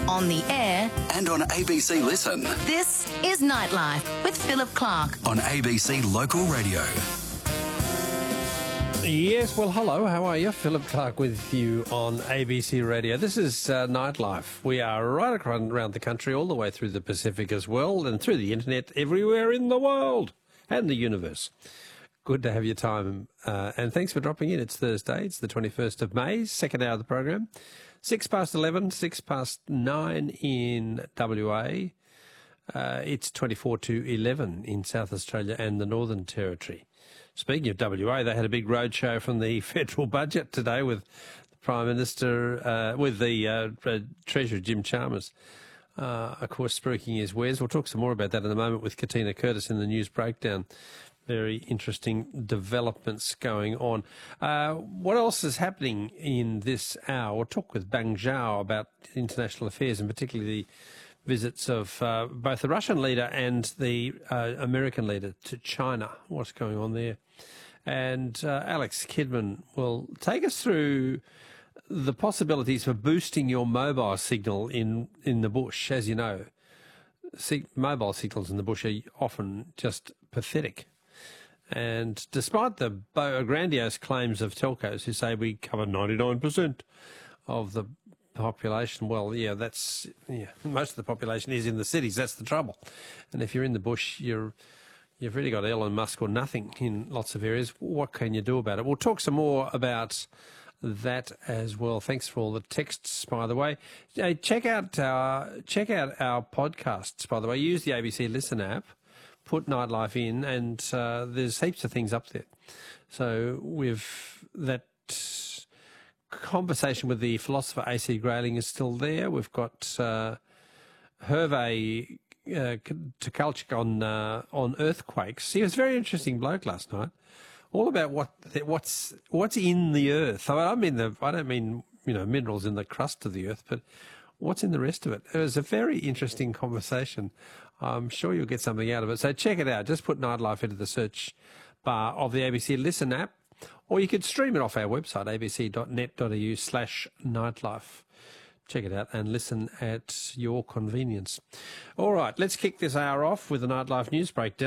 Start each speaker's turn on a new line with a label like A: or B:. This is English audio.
A: on the air,
B: and on ABC Listen.
A: this is Nightlife with Philip Clark.
B: On ABC Local Radio.
C: Yes, well, hello, how are you? Philip Clark with you on ABC Radio. This is Nightlife. We are right around the country, all the way through the Pacific as well, and through the internet, everywhere in the world and the universe. Good to have your time, and thanks for dropping in. It's Thursday, it's the 21st of May, second hour of the program. 11:06, 9 in WA. It's 24 to 11 in South Australia and the Northern Territory. Speaking of WA, they had a big roadshow from the federal budget today with the Prime Minister, with the Treasurer, Jim Chalmers, of course, spruiking his wares. We'll talk some more about that in a moment with Katina Curtis in the news breakdown. Very interesting developments going on. What else is happening in this hour? We'll talk with Bang Zhao about international affairs, and particularly the visits of both the Russian leader and the American leader to China. What's going on there? And Alex Kidman will take us through the possibilities for boosting your mobile signal in the bush. As you know, mobile signals in the bush are often just pathetic. And despite the grandiose claims of telcos who say we cover 99% of the population, well, most of the population is in the cities. That's the trouble. And if you're in the bush, you've really got Elon Musk or nothing in lots of areas. What can you do about it? We'll talk some more about that as well. Thanks for all the texts, by the way. Hey, check out our podcasts, by the way. Use the ABC Listen app. Put Nightlife in, and there's heaps of things up there. So with that conversation with the philosopher A.C. Grayling is still there. We've got Hervé Tukalchik on earthquakes. He was a very interesting bloke last night, all about what's in the earth. I don't mean minerals in the crust of the earth, but what's in the rest of it. It was a very interesting conversation. I'm sure you'll get something out of it. So check it out. Just put Nightlife into the search bar of the ABC Listen app, or you could stream it off our website, abc.net.au/nightlife. Check it out and listen at your convenience. All right, let's kick this hour off with the Nightlife News Breakdown.